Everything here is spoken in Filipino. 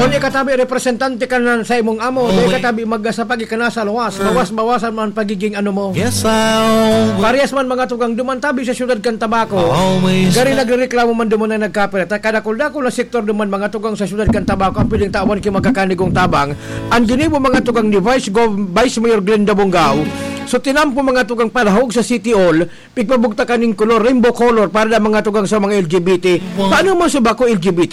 Kung ikatabi representante ka na sa imong amo, di ikatabi maggasapag ka na sa luwas. Bawas-bawasan man pagiging ano mo. Parehas man mga tugang dumantabi sa syudad kan tabako. Gari nagrereklamo man duman na nagkapit. Kadakul-dakul na sektor duman mga tugang sa syudad kan tabako ang piling tawan ki magkakanigong tabang. Ang ginibo mga tugang ni Vice Mayor Glenda Bongao. So tinampo mga tugang palahog sa City Hall, pigpabugta kaning color, rainbow color para mga tugang sa mga LGBT. Paano mo sa bako LGBT?